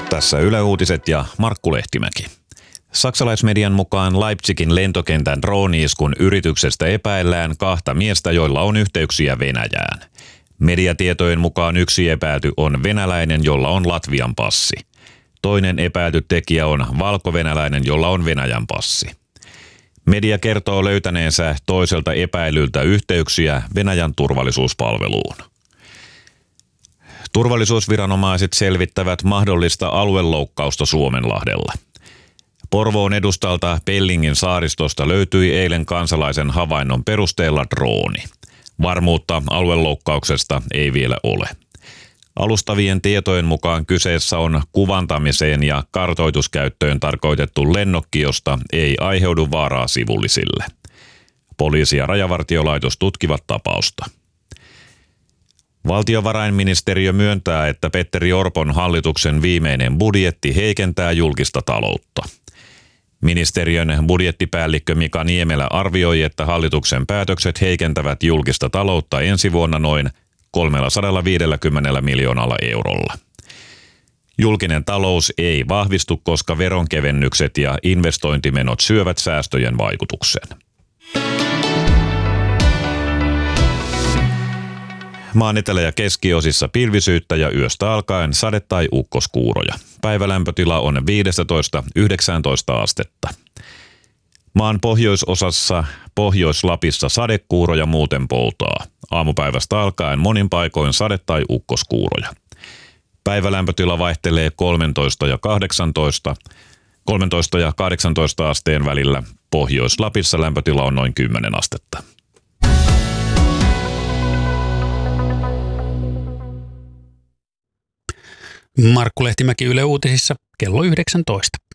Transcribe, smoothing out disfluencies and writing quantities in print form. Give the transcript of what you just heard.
Tässä Yle Uutiset ja Markku Lehtimäki. Saksalaismedian mukaan Leipzigin lentokentän drooni-iskun yrityksestä epäillään 2 miestä, joilla on yhteyksiä Venäjään. Mediatietojen mukaan yksi epäilty on venäläinen, jolla on Latvian passi. Toinen epäilty tekijä on valkovenäläinen, jolla on Venäjän passi. Media kertoo löytäneensä toiselta epäilyltä yhteyksiä Venäjän turvallisuuspalveluun. Turvallisuusviranomaiset selvittävät mahdollista alueloukkausta Suomenlahdella. Porvoon edustalta Pellingin saaristosta löytyi eilen kansalaisen havainnon perusteella drooni. Varmuutta alueloukkauksesta ei vielä ole. Alustavien tietojen mukaan kyseessä on kuvantamiseen ja kartoituskäyttöön tarkoitettu lennokki, josta ei aiheudu vaaraa sivullisille. Poliisi ja Rajavartiolaitos tutkivat tapausta. Valtiovarainministeriö myöntää, että Petteri Orpon hallituksen viimeinen budjetti heikentää julkista taloutta. Ministeriön budjettipäällikkö Mika Niemelä arvioi, että hallituksen päätökset heikentävät julkista taloutta ensi vuonna noin 350 miljoonalla eurolla. Julkinen talous ei vahvistu, koska veronkevennykset ja investointimenot syövät säästöjen vaikutuksen. Maan etelä- ja keskiosissa pilvisyyttä ja yöstä alkaen sade- tai ukkoskuuroja. Päivälämpötila on 15–19 astetta. Maan pohjoisosassa Pohjois-Lapissa sadekuuroja muuten poutaa. Aamupäivästä alkaen monin paikoin sade- tai ukkoskuuroja. Päivälämpötila vaihtelee 13 ja 18 asteen välillä. Pohjois-Lapissa lämpötila on noin 10 astetta. Markku Lehtimäki Yle Uutisissa kello 19.